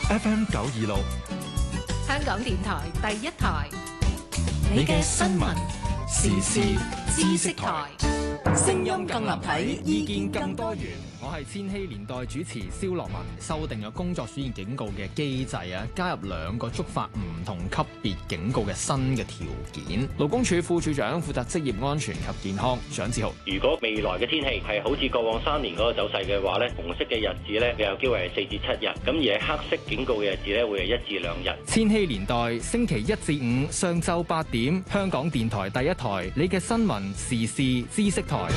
FM 926， 香港電台第一台，你嘅新聞時事知識台，聲音更立體，意見更多元。 我係千禧年代主持蕭樂文。修訂咗工作暑熱警告嘅機制啊，加入2個觸發唔同級別警告嘅新嘅條件。勞工處副處長負責職業安全及健康蔣志豪。 如果未來嘅天氣係好似過往3年嗰個走勢嘅話咧，紅色嘅日子咧，有機會係4至7日，咁而係黑色警告嘅日子咧，會係1至2日。 千禧年代星期1至5上晝8點，香港電台第一台，你嘅新聞時事知識台。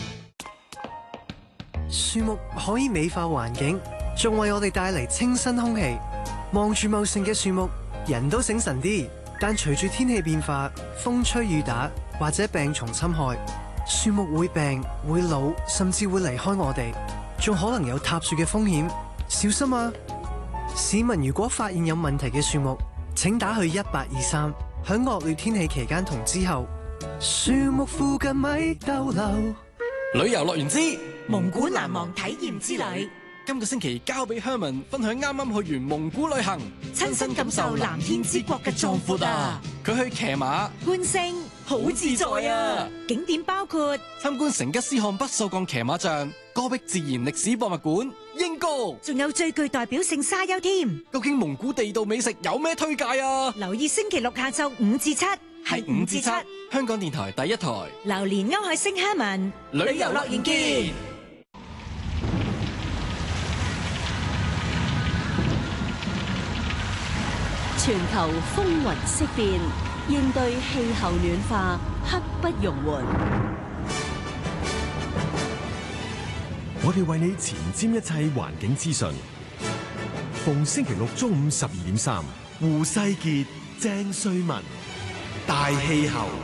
樹木可以美化環境，仲為我哋帶嚟清新空氣。望住茂盛嘅樹木，人都醒神啲。但隨住天氣變化，風吹雨打或者病蟲侵害，樹木會病、會老，甚至會離開我哋，仲可能有塌樹嘅風險。小心啊！市民如果發現有問題嘅樹木，請打去1823。響惡劣天氣期間同之後，樹木附近咪逗留。 旅遊樂園之蒙古難忘體驗之旅， 今個星期交俾 Herman 分享啱啱去完蒙古旅行， 親身感受藍天之國嘅壯闊啊！ 佢去騎馬、 觀星，好自在啊！景點包括參觀成吉思汗不鏽鋼騎馬像、戈壁自然歷史博物館、英歌， 仲有最具代表性沙丘添。 究竟蒙古地道美食有咩推介啊？ 留意星期6下晝5至7，係5至7， 香港電台第一台。 榴蓮歐海星 Herman， 旅遊樂園見。 全球風雲色變，應對氣候暖化，刻不容緩。 我哋為你前瞻一切環境資訊。逢星期六中午12點3，胡世傑、鄭瑞文，大氣候。